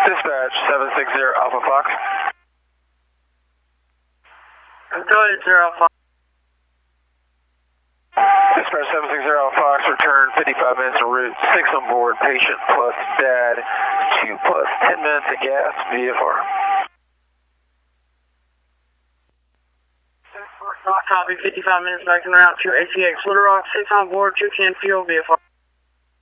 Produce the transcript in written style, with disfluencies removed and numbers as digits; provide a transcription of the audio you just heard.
Dispatch 760 Alpha Fox. Go ahead, sir, Alpha. Dispatch 760 Alpha Fox, return 55 minutes en route, 6 on board, patient plus dad, 2 plus 10 minutes of gas, VFR. Copy, 55 minutes back en route to ATX Little Rock, 6 on board, 210 fuel, VFR.